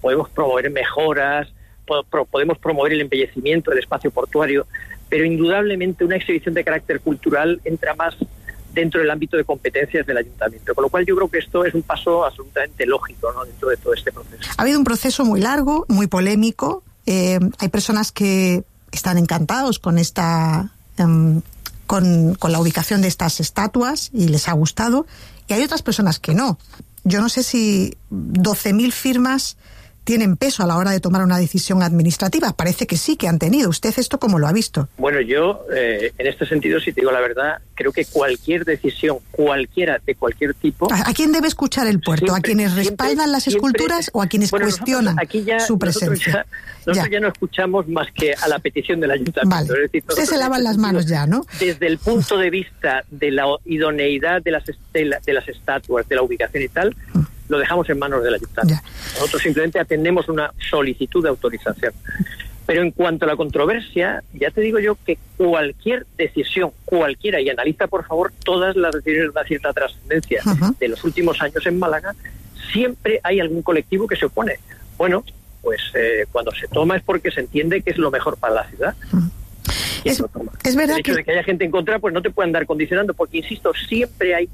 podemos promover mejoras, podemos promover el embellecimiento del espacio portuario, pero indudablemente una exhibición de carácter cultural entra más dentro del ámbito de competencias del ayuntamiento, con lo cual yo creo que esto es un paso absolutamente lógico, ¿no?, dentro de todo este proceso. Ha habido un proceso muy largo, muy polémico. Hay personas que están encantados con esta con la ubicación de estas estatuas y les ha gustado, y hay otras personas que no. Yo no sé si 12.000 firmas tienen peso a la hora de tomar una decisión administrativa. Parece que sí, que han tenido. ¿Usted esto cómo lo ha visto? Bueno, yo en este sentido, si te digo la verdad, creo que cualquier decisión, cualquiera, de cualquier tipo... ¿A quién debe escuchar el puerto? Siempre, ¿a quienes respaldan las esculturas o a quienes cuestionan su presencia? Nosotros ya no escuchamos más que a la petición del ayuntamiento. Vale. Es decir, usted se lavan las manos ya, ¿no? Desde el punto de vista de la idoneidad de las estatuas, de la ubicación y tal, lo dejamos en manos del ayuntamiento. Nosotros simplemente atendemos una solicitud de autorización. Pero en cuanto a la controversia, ya te digo yo que cualquier decisión, cualquiera, y analiza por favor todas las decisiones de una cierta trascendencia de los últimos años en Málaga, siempre hay algún colectivo que se opone. Bueno, pues cuando se toma es porque se entiende que es lo mejor para la ciudad. Es verdad el hecho de que haya gente en contra, pues no te puede andar condicionando, porque insisto, siempre hay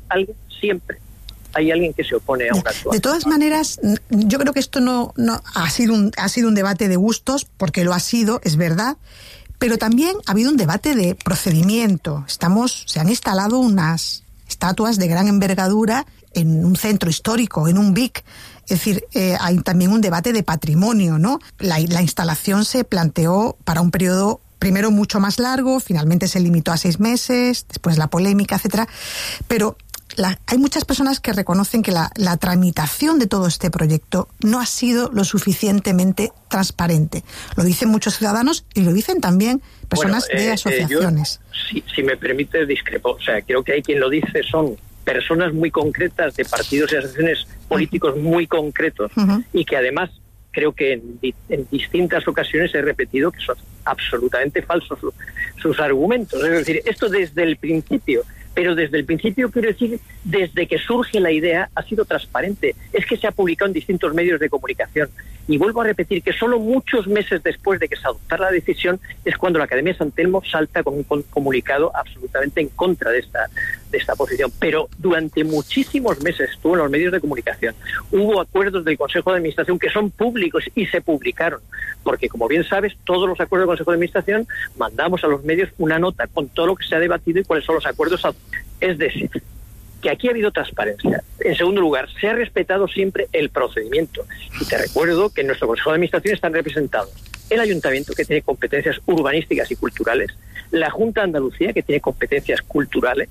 alguien que se opone a una actuación. De todas maneras, yo creo que esto no ha sido un debate de gustos, porque lo ha sido, es verdad, pero también ha habido un debate de procedimiento. Se han instalado unas estatuas de gran envergadura en un centro histórico, en un BIC. Es decir, hay también un debate de patrimonio, ¿no? La instalación se planteó para un periodo primero mucho más largo, finalmente se limitó a 6 meses, después la polémica, etcétera. Pero hay muchas personas que reconocen que la tramitación de todo este proyecto no ha sido lo suficientemente transparente. Lo dicen muchos ciudadanos y lo dicen también personas de asociaciones. Si me permite, discrepo. O sea, creo que hay quien lo dice, son personas muy concretas de partidos y asociaciones políticos muy concretos y que además creo que en distintas ocasiones he repetido que son absolutamente falsos sus argumentos. Es decir, esto desde el principio... Pero desde el principio, quiero decir, desde que surge la idea, ha sido transparente. Es que se ha publicado en distintos medios de comunicación. Y vuelvo a repetir que solo muchos meses después de que se adoptara la decisión es cuando la Academia de San Telmo salta con un comunicado absolutamente en contra de esta posición. Pero durante muchísimos meses estuvo en los medios de comunicación. Hubo acuerdos del Consejo de Administración que son públicos y se publicaron. Porque, como bien sabes, todos los acuerdos del Consejo de Administración mandamos a los medios una nota con todo lo que se ha debatido y cuáles son los acuerdos. Es decir, que aquí ha habido transparencia. En segundo lugar, se ha respetado siempre el procedimiento. Y te recuerdo que en nuestro Consejo de Administración están representados el Ayuntamiento, que tiene competencias urbanísticas y culturales, la Junta de Andalucía, que tiene competencias culturales,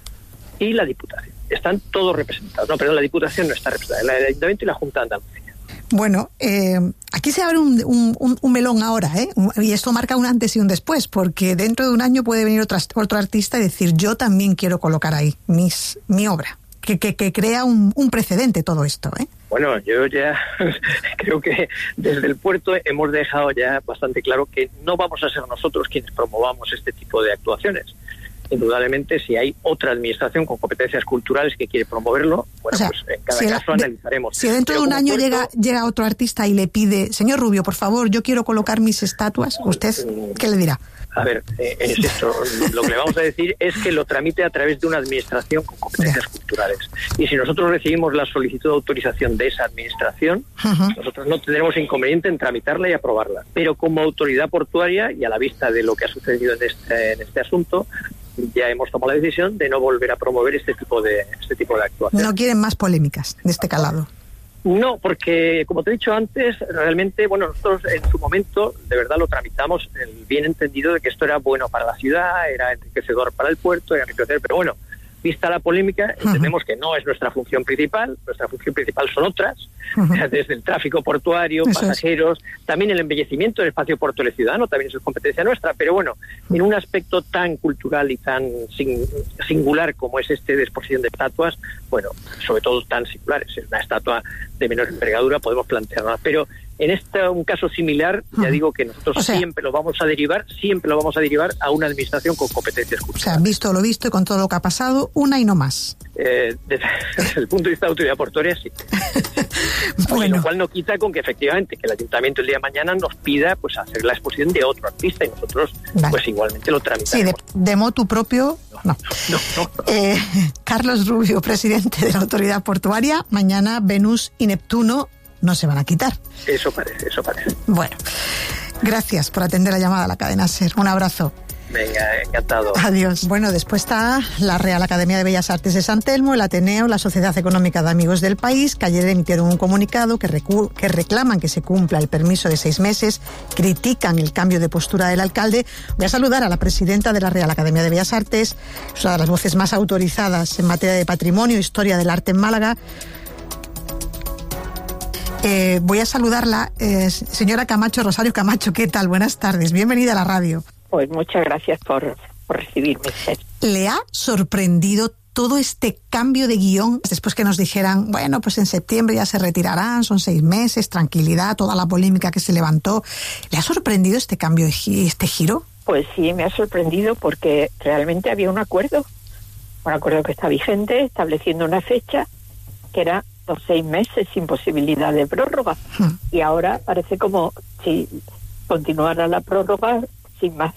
y la Diputación. Están todos representados. No, perdón, la Diputación no está representada, el Ayuntamiento y la Junta de Andalucía. Bueno, aquí se abre un melón ahora, y esto marca un antes y un después, porque dentro de un año puede venir otro artista y decir, yo también quiero colocar ahí mi obra, que crea un precedente todo esto, Bueno, yo ya creo que desde el puerto hemos dejado ya bastante claro que no vamos a ser nosotros quienes promovamos este tipo de actuaciones. Indudablemente, si hay otra administración con competencias culturales que quiere promoverlo, bueno, o sea, pues en cada caso analizaremos. Si dentro de un año llega otro artista y le pide, señor Rubio, por favor, yo quiero colocar mis estatuas, ¿usted qué le dirá? A ver, es esto. Lo que le vamos a decir es que lo tramite a través de una administración con competencias culturales. Y si nosotros recibimos la solicitud de autorización de esa administración, nosotros no tendremos inconveniente en tramitarla y aprobarla. Pero como autoridad portuaria, y a la vista de lo que ha sucedido en este asunto, ya hemos tomado la decisión de no volver a promover este tipo de actuación. No quieren más polémicas de este calado. No, porque, como te he dicho antes, realmente, bueno, nosotros en su momento, de verdad, lo tramitamos bien entendido de que esto era bueno para la ciudad, era enriquecedor para el puerto, era enriquecedor, pero bueno, vista la polémica, entendemos que no es nuestra función principal son otras, desde el tráfico portuario, pasajeros, también el embellecimiento del espacio portuario ciudadano, también es competencia nuestra, pero bueno, en un aspecto tan cultural y tan singular como es este de exposición de estatuas, bueno, sobre todo tan singulares, es una estatua de menor envergadura, podemos plantearla, pero un caso similar, ya digo que nosotros siempre lo vamos a derivar a una administración con competencias culturales. O sea, visto lo visto y con todo lo que ha pasado, una y no más. Desde el punto de vista de autoridad portuaria, sí. Bueno. Lo cual no quita con que efectivamente que el ayuntamiento el día de mañana nos pida pues hacer la exposición de otro artista y nosotros pues igualmente lo tramitamos. Sí, de motu propio, no. Carlos Rubio, presidente de la autoridad portuaria, mañana Venus y Neptuno no se van a quitar. Eso parece. Bueno, gracias por atender la llamada a la cadena SER. Un abrazo. Venga, encantado. Adiós. Bueno, después está la Real Academia de Bellas Artes de San Telmo, el Ateneo, la Sociedad Económica de Amigos del País, que ayer emitieron un comunicado que reclaman que se cumpla el permiso de 6 meses, critican el cambio de postura del alcalde. Voy a saludar a la presidenta de la Real Academia de Bellas Artes, una de las voces más autorizadas en materia de patrimonio e historia del arte en Málaga. Voy a saludarla, señora Camacho, Rosario Camacho, ¿qué tal? Buenas tardes, bienvenida a la radio. Pues muchas gracias por recibirme. ¿Le ha sorprendido todo este cambio de guión? Después que nos dijeran, bueno, pues en septiembre ya se retirarán, son 6 meses, tranquilidad, toda la polémica que se levantó. ¿Le ha sorprendido este cambio, este giro? Pues sí, me ha sorprendido porque realmente había un acuerdo que está vigente, estableciendo una fecha que era los 6 meses sin posibilidad de prórroga. Y ahora parece como si continuara la prórroga sin más.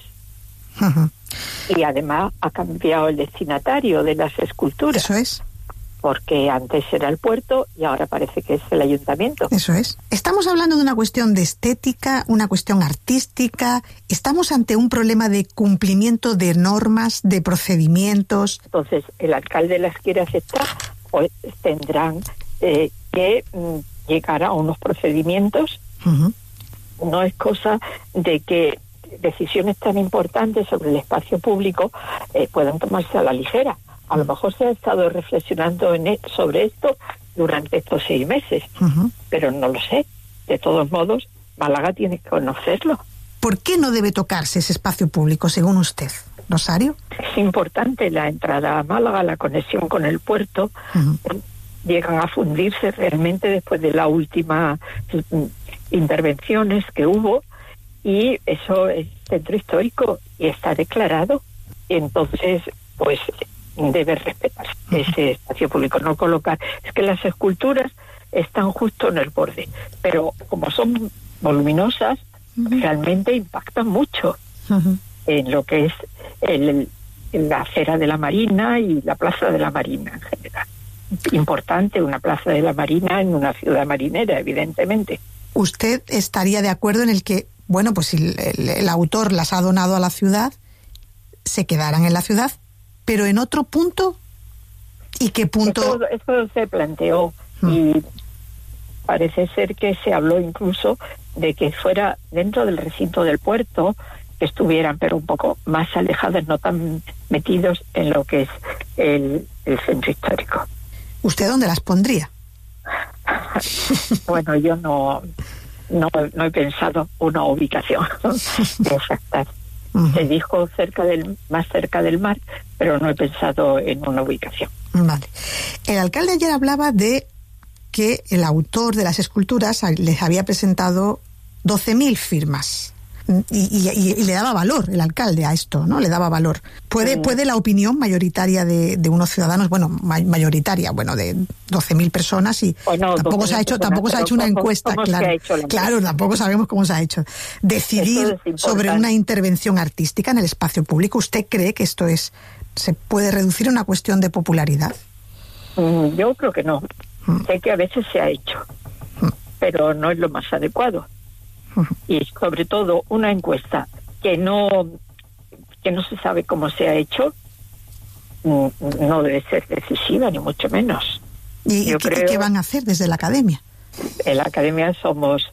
Y además ha cambiado el destinatario de las esculturas. Eso es. Porque antes era el puerto y ahora parece que es el ayuntamiento. Eso es. Estamos hablando de una cuestión de estética, una cuestión artística. Estamos ante un problema de cumplimiento de normas, de procedimientos. Entonces, el alcalde las quiere aceptar, pues tendrán que llegar a unos procedimientos. No es cosa de que decisiones tan importantes sobre el espacio público puedan tomarse a la ligera. A lo mejor se ha estado reflexionando sobre esto durante estos 6 meses, pero no lo sé. De todos modos, Málaga tiene que conocerlo. ¿Por qué no debe tocarse ese espacio público, según usted, Rosario? Es importante la entrada a Málaga, la conexión con el puerto. Llegan a fundirse realmente después de las últimas intervenciones que hubo, y eso es centro histórico y está declarado. Entonces, pues debe respetarse ese espacio público, no colocar. Es que las esculturas están justo en el borde, pero como son voluminosas, realmente impactan mucho en lo que es en la acera de la Marina y la plaza de la Marina en general. Importante una plaza de la Marina en una ciudad marinera, evidentemente. ¿Usted estaría de acuerdo en el que, bueno, pues si el autor las ha donado a la ciudad, se quedaran en la ciudad, pero en otro punto? ¿Y qué punto? Eso se planteó y parece ser que se habló incluso de que fuera dentro del recinto del puerto, que estuvieran pero un poco más alejados, no tan metidos en lo que es el centro histórico. ¿Usted dónde las pondría? Bueno, yo no he pensado una ubicación exacta. Se dijo más cerca del mar, pero no he pensado en una ubicación. Vale. El alcalde ayer hablaba de que el autor de las esculturas les había presentado 12.000 firmas. Y le daba valor el alcalde a esto, ¿no? Le daba valor. ¿Puede la opinión mayoritaria de unos ciudadanos, bueno, mayoritaria, bueno, de 12.000 personas, y bueno, tampoco se ha hecho una encuesta, claro, tampoco sabemos cómo se ha hecho, decidir sobre una intervención artística en el espacio público? ¿Usted cree que esto se puede reducir a una cuestión de popularidad? Yo creo que no. Sé que a veces se ha hecho, pero no es lo más adecuado. Y sobre todo una encuesta que no se sabe cómo se ha hecho, no debe ser decisiva, ni mucho menos. ¿Y qué van a hacer desde la academia? En la academia somos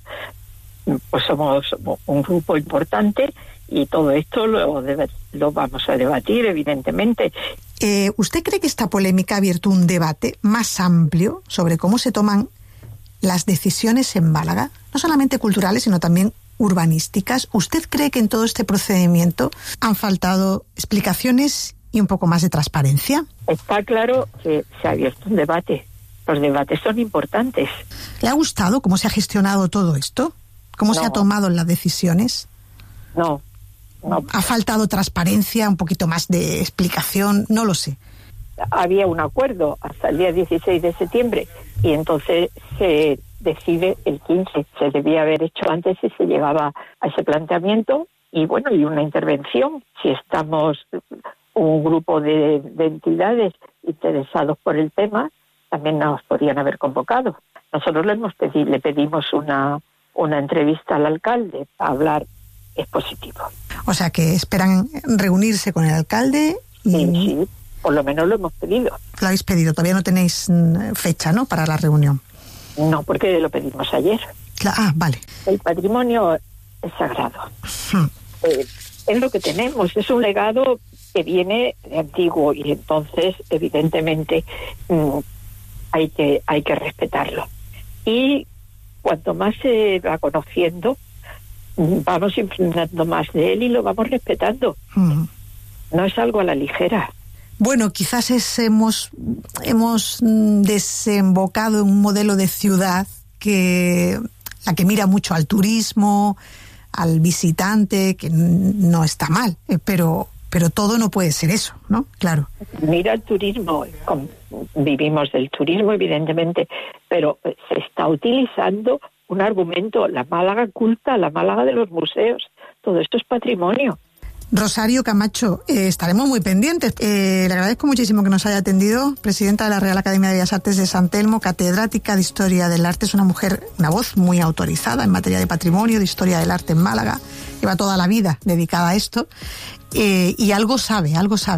un grupo importante y todo esto lo vamos a debatir, evidentemente. ¿Usted cree que esta polémica ha abierto un debate más amplio sobre cómo se toman las decisiones en Málaga, no solamente culturales, sino también urbanísticas? ¿Usted cree que en todo este procedimiento han faltado explicaciones y un poco más de transparencia? Está claro que se ha abierto un debate, los debates son importantes. ¿Le ha gustado cómo se ha gestionado todo esto? ¿Cómo se ha tomado las decisiones? No. ¿Ha faltado transparencia, un poquito más de explicación? No lo sé. Había un acuerdo hasta el día 16 de septiembre y entonces se decide el 15. Se debía haber hecho antes y se llegaba a ese planteamiento y bueno, y una intervención. Si estamos un grupo de entidades interesados por el tema, también nos podrían haber convocado. Nosotros le pedimos una entrevista al alcalde para hablar expositivo. O sea que esperan reunirse con el alcalde. Sí, por lo menos lo hemos pedido. Lo habéis pedido, todavía no tenéis fecha, ¿no?, para la reunión. No, porque lo pedimos ayer. Vale. El patrimonio es sagrado. Es lo que tenemos, es un legado que viene de antiguo y entonces evidentemente hay que respetarlo. Y cuanto más se va conociendo, vamos impregnando más de él y lo vamos respetando. No es algo a la ligera. Bueno, quizás hemos desembocado en un modelo de ciudad que mira mucho al turismo, al visitante, que no está mal, pero todo no puede ser eso, ¿no? Claro. Mira el turismo, vivimos del turismo evidentemente, pero se está utilizando un argumento, la Málaga culta, la Málaga de los museos, todo esto es patrimonio. Rosario Camacho, estaremos muy pendientes. Le agradezco muchísimo que nos haya atendido, presidenta de la Real Academia de Bellas Artes de San Telmo, catedrática de Historia del Arte. Es una mujer, una voz muy autorizada en materia de patrimonio, de historia del arte en Málaga. Lleva toda la vida dedicada a esto y algo sabe. A los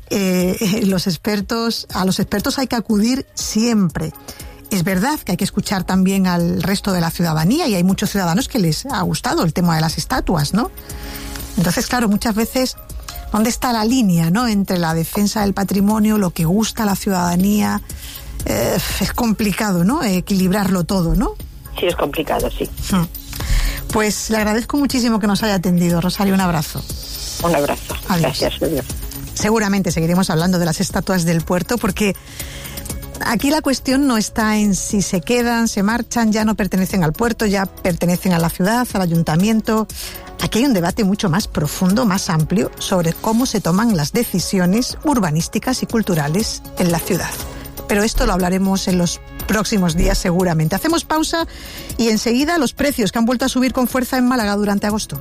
expertos hay que acudir siempre. Es verdad que hay que escuchar también al resto de la ciudadanía y hay muchos ciudadanos que les ha gustado el tema de las estatuas, ¿no? Entonces, claro, muchas veces, ¿dónde está la línea, no?, entre la defensa del patrimonio, lo que gusta a la ciudadanía? Es complicado, ¿no?, equilibrarlo todo, ¿no? Sí, es complicado, sí. Pues le agradezco muchísimo que nos haya atendido. Rosario, un abrazo. Un abrazo. Adiós. Gracias, Julio. Seguramente seguiremos hablando de las estatuas del puerto porque aquí la cuestión no está en si se quedan, se marchan, ya no pertenecen al puerto, ya pertenecen a la ciudad, al ayuntamiento. Aquí hay un debate mucho más profundo, más amplio, sobre cómo se toman las decisiones urbanísticas y culturales en la ciudad. Pero esto lo hablaremos en los próximos días seguramente. Hacemos pausa y enseguida los precios que han vuelto a subir con fuerza en Málaga durante agosto.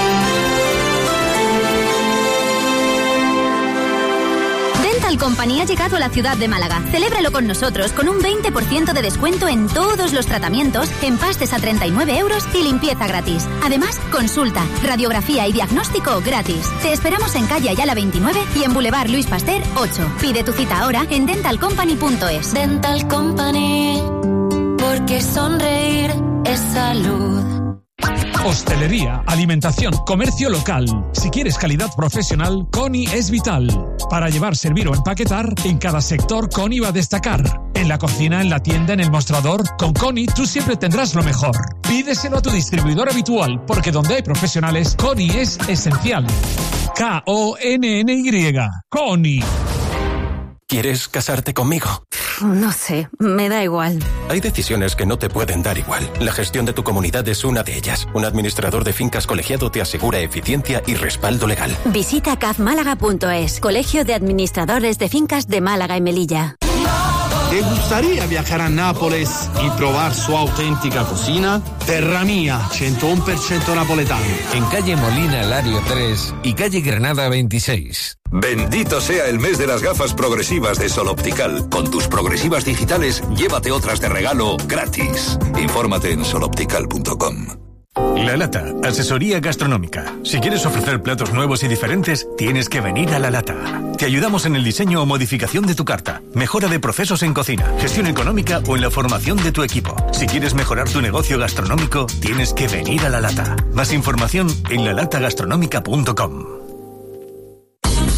Dental Company ha llegado a la ciudad de Málaga. Celébralo con nosotros con un 20% de descuento en todos los tratamientos, empastes a 39 € y limpieza gratis. Además, consulta, radiografía y diagnóstico gratis. Te esperamos en calle Ayala 29 y en Boulevard Luis Pasteur 8. Pide tu cita ahora en dentalcompany.es. Dental Company, porque sonreír es salud. Hostelería, alimentación, comercio local. Si quieres calidad profesional, Coni es vital. Para llevar, servir o empaquetar, en cada sector Coni va a destacar. En la cocina, en la tienda, en el mostrador, con Coni tú siempre tendrás lo mejor. Pídeselo a tu distribuidor habitual, porque donde hay profesionales, Coni es esencial. K-O-N-N-Y. Coni. ¿Quieres casarte conmigo? No sé, me da igual. Hay decisiones que no te pueden dar igual. La gestión de tu comunidad es una de ellas. Un administrador de fincas colegiado te asegura eficiencia y respaldo legal. Visita cafmálaga.es, Colegio de Administradores de Fincas de Málaga y Melilla. ¿Te gustaría viajar a Nápoles y probar su auténtica cocina? Terra Mía, 101% napoletano. En calle Molina Lario 3 y calle Granada 26. Bendito sea el mes de las gafas progresivas de Sol Optical. Con tus progresivas digitales, llévate otras de regalo gratis. Infórmate en soloptical.com. La Lata, asesoría gastronómica. Si quieres ofrecer platos nuevos y diferentes, tienes que venir a La Lata. Te ayudamos en el diseño o modificación de tu carta, mejora de procesos en cocina, gestión económica o en la formación de tu equipo. Si quieres mejorar tu negocio gastronómico, tienes que venir a La Lata. Más información en lalatagastronómica.com.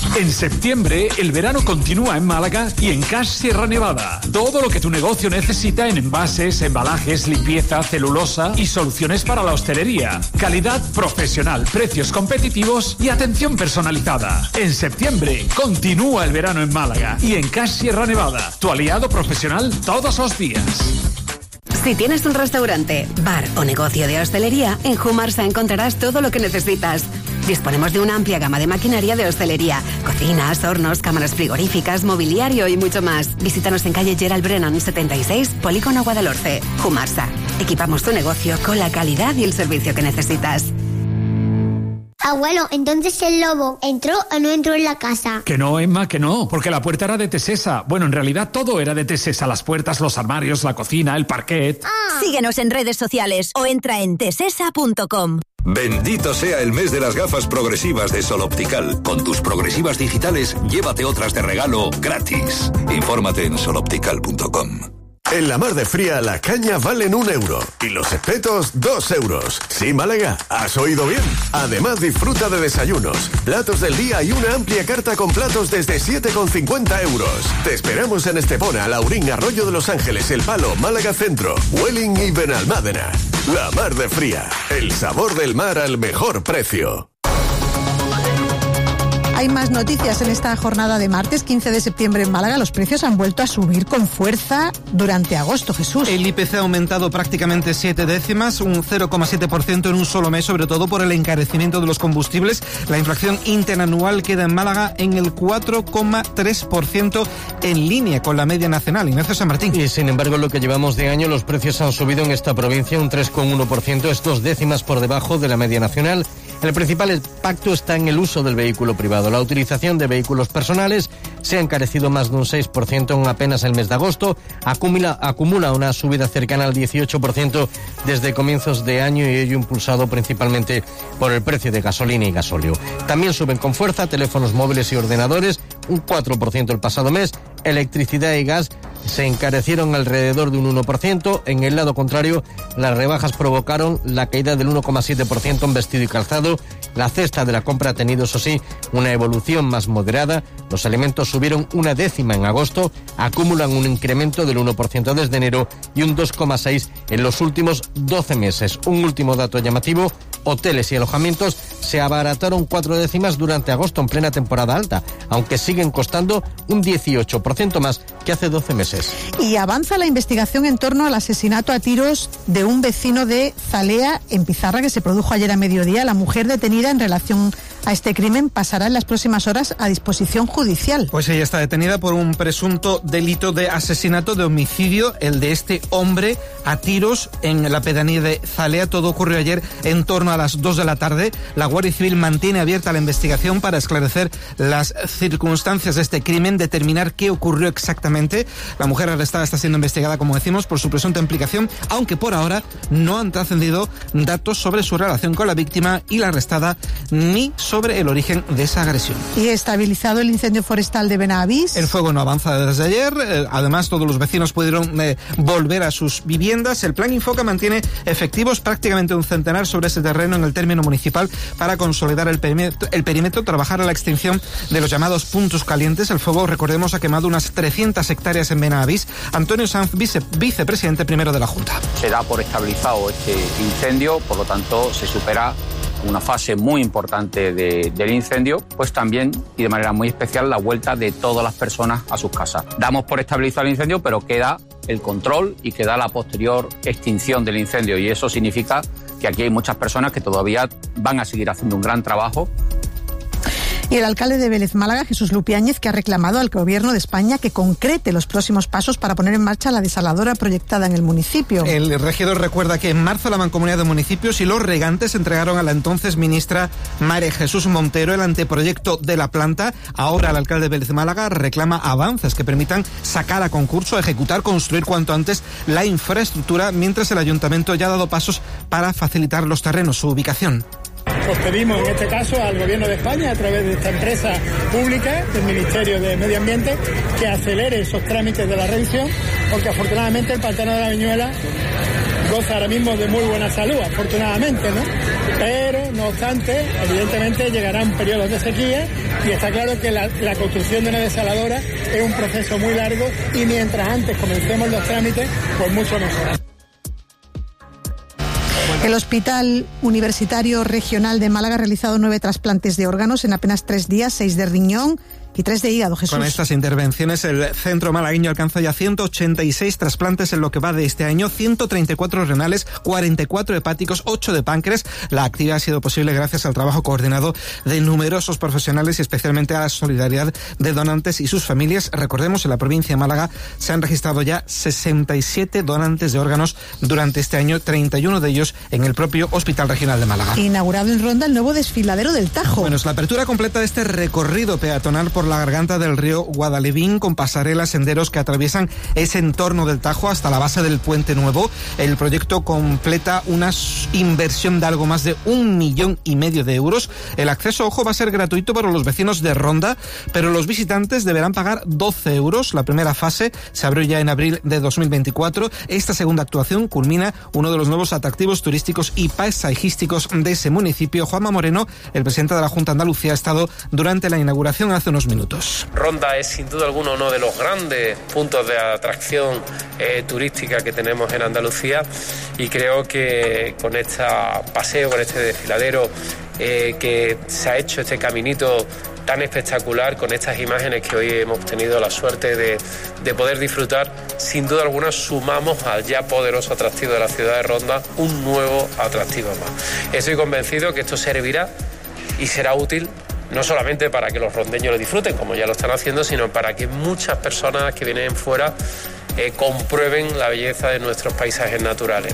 En septiembre, el verano continúa en Málaga y en Cash Sierra Nevada. Todo lo que tu negocio necesita en envases, embalajes, limpieza, celulosa y soluciones para la hostelería. Calidad profesional, precios competitivos y atención personalizada. En septiembre, continúa el verano en Málaga y en Cash Sierra Nevada. Tu aliado profesional todos los días. Si tienes un restaurante, bar o negocio de hostelería, en Humarsa encontrarás todo lo que necesitas. Disponemos de una amplia gama de maquinaria de hostelería, cocinas, hornos, cámaras frigoríficas, mobiliario y mucho más. Visítanos en calle Gerald Brennan 76, Polígono Guadalhorce. Humarsa. Equipamos tu negocio con la calidad y el servicio que necesitas. Abuelo, entonces el lobo ¿entró o no entró en la casa? Que no, Emma, que no, porque la puerta era de Tesesa. Bueno, en realidad todo era de Tesesa, las puertas, los armarios, la cocina, el parquet. Síguenos en redes sociales o entra en tesesa.com. Bendito sea el mes de las gafas progresivas de Sol Optical. Con tus progresivas digitales, llévate otras de regalo gratis. Infórmate en soloptical.com. En la Mar de Fría la caña valen 1 euro y los espetos 2 euros. Sí, Málaga, has oído bien. Además disfruta de desayunos, platos del día y una amplia carta con platos desde 7,50 euros. Te esperamos en Estepona, Laurín, Arroyo de los Ángeles, El Palo, Málaga Centro, Welling y Benalmádena. La Mar de Fría, el sabor del mar al mejor precio. Hay más noticias en esta jornada de martes 15 de septiembre en Málaga. Los precios han vuelto a subir con fuerza durante agosto, Jesús. El IPC ha aumentado prácticamente 7 décimas, un 0,7% en un solo mes, sobre todo por el encarecimiento de los combustibles. La inflación interanual queda en Málaga en el 4,3%, en línea con la media nacional. Ignacio San Martín. Y sin embargo, en lo que llevamos de año, los precios han subido en esta provincia un 3,1%, es 2 décimas por debajo de la media nacional. El principal impacto está en el uso del vehículo privado. La utilización de vehículos personales se ha encarecido más de un 6% en apenas el mes de agosto. Acumula una subida cercana al 18% desde comienzos de año y ello impulsado principalmente por el precio de gasolina y gasóleo. También suben con fuerza teléfonos móviles y ordenadores, un 4% el pasado mes. Electricidad y gas se encarecieron alrededor de un 1%. En el lado contrario, las rebajas provocaron la caída del 1,7% en vestido y calzado. La cesta de la compra ha tenido, eso sí, una evolución más moderada. Los alimentos subieron 1 décima en agosto, acumulan un incremento del 1% desde enero y un 2,6% en los últimos 12 meses. Un último dato llamativo: hoteles y alojamientos se abarataron 4 décimas durante agosto en plena temporada alta, aunque siguen costando un 18% más que hace 12 meses. Y avanza la investigación en torno al asesinato a tiros de un vecino de Zalea, en Pizarra, que se produjo ayer a mediodía. La mujer detenida en relación a este crimen pasará en las próximas horas a disposición judicial. Pues ella está detenida por un presunto delito de asesinato, de homicidio, el de este hombre a tiros en la pedanía de Zalea. Todo ocurrió ayer en torno a las 2 de la tarde. La Guardia Civil mantiene abierta la investigación para esclarecer las circunstancias de este crimen, determinar qué ocurrió exactamente. La mujer arrestada está siendo investigada, como decimos, por su presunta implicación, aunque por ahora no han trascendido datos sobre su relación con la víctima y la arrestada, ni sobre el origen de esa agresión. Y estabilizado el incendio forestal de Benavís. El fuego no avanza desde ayer. Además, todos los vecinos pudieron volver a sus viviendas. El plan Infoca mantiene efectivos prácticamente un centenar sobre ese terreno en el término municipal para consolidar el perímetro, trabajar a la extinción de los llamados puntos calientes. El fuego, recordemos, ha quemado unas 300 hectáreas en Benavís. Antonio Sanz, vicepresidente primero de la Junta. Se da por estabilizado este incendio, por lo tanto se supera una fase muy importante del incendio, pues también y de manera muy especial la vuelta de todas las personas a sus casas. Damos por estabilizado el incendio, pero queda el control y queda la posterior extinción del incendio, y eso significa que aquí hay muchas personas que todavía van a seguir haciendo un gran trabajo. Y el alcalde de Vélez Málaga, Jesús Lupiáñez, que ha reclamado al Gobierno de España que concrete los próximos pasos para poner en marcha la desaladora proyectada en el municipio. El regidor recuerda que en marzo la Mancomunidad de Municipios y los regantes entregaron a la entonces ministra María Jesús Montero el anteproyecto de la planta. Ahora el alcalde de Vélez Málaga reclama avances que permitan sacar a concurso, ejecutar, construir cuanto antes la infraestructura, mientras el ayuntamiento ya ha dado pasos para facilitar los terrenos, su ubicación. Pues pedimos en este caso al Gobierno de España, a través de esta empresa pública del Ministerio de Medio Ambiente, que acelere esos trámites de la revisión, porque afortunadamente el pantano de la Viñuela goza ahora mismo de muy buena salud, afortunadamente, ¿no? Pero, no obstante, evidentemente llegarán periodos de sequía y está claro que la construcción de una desaladora es un proceso muy largo y mientras antes comencemos los trámites, pues mucho mejor. El Hospital Universitario Regional de Málaga ha realizado 9 trasplantes de órganos en apenas 3 días, 6 de riñón y 3 de hígado, Jesús. Con estas intervenciones, el centro malagueño alcanza ya 186 trasplantes en lo que va de este año, 134 renales, 44 hepáticos, 8 de páncreas. La actividad ha sido posible gracias al trabajo coordinado de numerosos profesionales y especialmente a la solidaridad de donantes y sus familias. Recordemos, en la provincia de Málaga se han registrado ya 67 donantes de órganos durante este año, 31 de ellos en el propio Hospital Regional de Málaga. Inaugurado en Ronda el nuevo desfiladero del Tajo. Bueno, es la apertura completa de este recorrido peatonal por la garganta del río Guadalevín, con pasarelas, senderos que atraviesan ese entorno del Tajo hasta la base del Puente Nuevo. El proyecto completa una inversión de algo más de 1,5 millones de euros. El acceso, ojo, va a ser gratuito para los vecinos de Ronda, pero los visitantes deberán pagar 12 euros. La primera fase se abrió ya en abril de 2024. Esta segunda actuación culmina uno de los nuevos atractivos turísticos y paisajísticos de ese municipio. Juanma Moreno, el presidente de la Junta de Andalucía, ha estado durante la inauguración hace unos minutos. Ronda es sin duda alguna uno de los grandes puntos de atracción turística que tenemos en Andalucía, y creo que con este paseo, con este desfiladero que se ha hecho, este caminito tan espectacular, con estas imágenes que hoy hemos tenido la suerte de poder disfrutar, sin duda alguna sumamos al ya poderoso atractivo de la ciudad de Ronda un nuevo atractivo más. Estoy convencido que esto servirá y será útil no solamente para que los rondeños lo disfruten, como ya lo están haciendo, sino para que muchas personas que vienen fuera comprueben la belleza de nuestros paisajes naturales.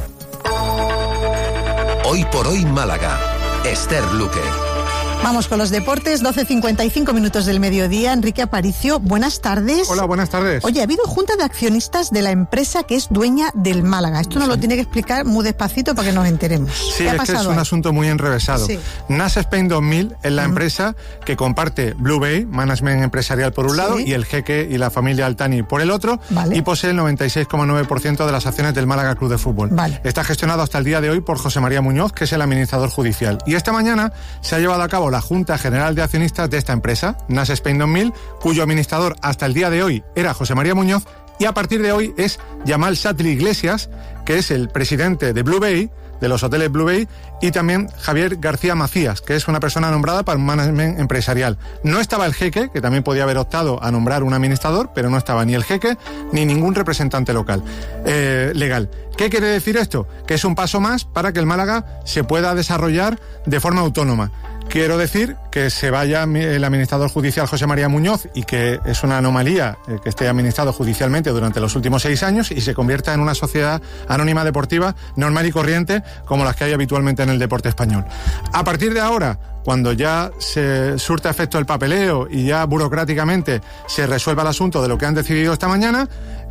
Hoy por hoy Málaga, Esther Luque. Vamos con los deportes, 12:55 minutos del mediodía. Enrique Aparicio, buenas tardes. Hola, buenas tardes. Oye, ha habido junta de accionistas de la empresa que es dueña del Málaga. Esto nos lo tiene que explicar muy despacito para que nos enteremos. Sí, es que es un asunto muy enrevesado. Sí. NAS Spain 2000 es la empresa que comparte Blue Bay, management empresarial por un lado, y el Jeque y la familia Altani por el otro, y posee el 96,9% de las acciones del Málaga Club de Fútbol. Está gestionado hasta el día de hoy por José María Muñoz, que es el administrador judicial. Y esta mañana se ha llevado a cabo la Junta General de Accionistas de esta empresa, NAS Spain 2000, cuyo administrador hasta el día de hoy era José María Muñoz, y a partir de hoy es Yamal Satli Iglesias, que es el presidente de Blue Bay, de los hoteles Blue Bay, y también Javier García Macías, que es una persona nombrada para un management empresarial. No estaba el Jeque, que también podía haber optado a nombrar un administrador, pero no estaba ni el Jeque ni ningún representante local legal. ¿Qué quiere decir esto? Que es un paso más para que el Málaga se pueda desarrollar de forma autónoma. Quiero decir que se vaya el administrador judicial José María Muñoz, y que es una anomalía que esté administrado judicialmente durante los últimos 6 años, y se convierta en una sociedad anónima deportiva normal y corriente como las que hay habitualmente en el deporte español. A partir de ahora, cuando ya se surta efecto el papeleo y ya burocráticamente se resuelva el asunto de lo que han decidido esta mañana,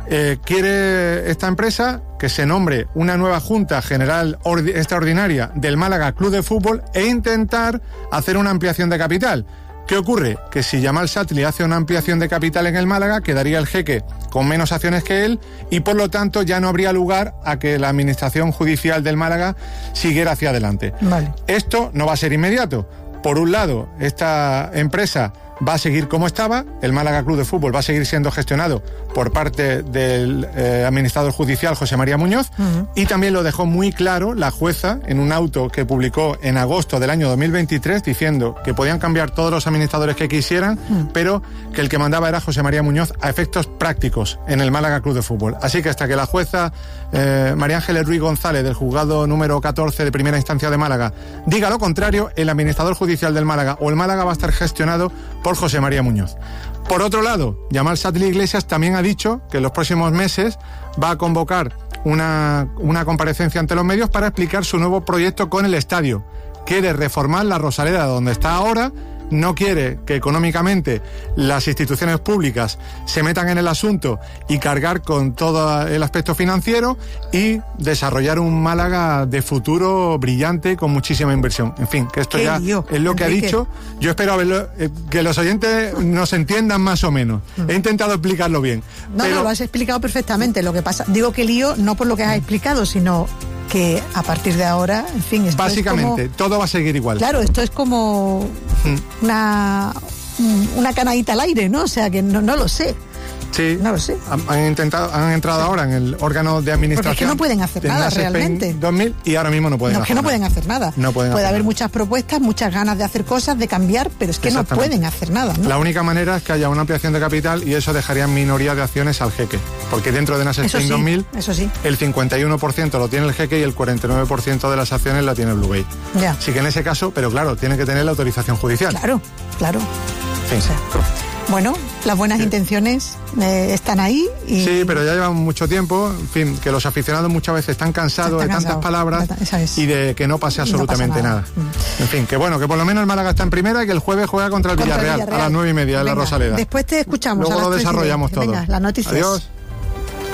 quiere esta empresa que se nombre una nueva Junta General Extraordinaria del Málaga Club de Fútbol e intentar hacer una ampliación de capital. ¿Qué ocurre? Que si Yamal Satli hace una ampliación de capital en el Málaga, quedaría el Jeque con menos acciones que él, y por lo tanto ya no habría lugar a que la administración judicial del Málaga siguiera hacia adelante. Esto no va a ser inmediato. Por un lado, esta empresa va a seguir como estaba, el Málaga Club de Fútbol va a seguir siendo gestionado por parte del administrador judicial José María Muñoz, y también lo dejó muy claro la jueza en un auto que publicó en agosto del año 2023, diciendo que podían cambiar todos los administradores que quisieran, pero que el que mandaba era José María Muñoz a efectos prácticos en el Málaga Club de Fútbol. Así que hasta que la jueza María Ángeles Ruiz González, del juzgado número 14 de primera instancia de Málaga, diga lo contrario, el administrador judicial del Málaga o el Málaga va a estar gestionado por José María Muñoz. Por otro lado, Yamal Satli Iglesias también ha dicho que en los próximos meses va a convocar una comparecencia ante los medios para explicar su nuevo proyecto con el estadio. Quiere reformar la Rosaleda donde está ahora, no quiere que económicamente las instituciones públicas se metan en el asunto y cargar con todo el aspecto financiero, y desarrollar un Málaga de futuro brillante con muchísima inversión. En fin, que esto ya es lo que ha dicho. Yo espero que los oyentes nos entiendan más o menos. He intentado explicarlo bien. No, lo has explicado perfectamente. Lo que pasa, digo que lío no por lo que has explicado, sino que a partir de ahora, en fin, esto básicamente, es como, todo va a seguir igual. Claro, esto es como una canadita al aire, ¿no? O sea, que no lo sé. Sí, no lo sé. Han entrado ahora en el órgano de administración. Porque es que no pueden hacer nada realmente. 2000 y ahora mismo no pueden hacer nada. No pueden hacer nada. Puede haber muchas propuestas, muchas ganas de hacer cosas, de cambiar, pero es que no pueden hacer nada, ¿no? La única manera es que haya una ampliación de capital y eso dejaría en minoría de acciones al jeque. Porque dentro de Nash Spain 2000, el 51% lo tiene el jeque y el 49% de las acciones la tiene Blue Bay. Ya. Así que en ese caso, pero claro, tiene que tener la autorización judicial. Claro. Sí. O sea, bueno, las buenas intenciones están ahí. Sí, pero ya llevan mucho tiempo, en fin, que los aficionados muchas veces están cansados de tantas palabras y de que no pase absolutamente nada. En fin, que bueno, que por lo menos el Málaga está en primera y que el jueves juega contra el Villarreal a las 9:30 en la Rosaleda. Después te escuchamos. Luego lo desarrollamos todo. Venga, las noticias. Adiós.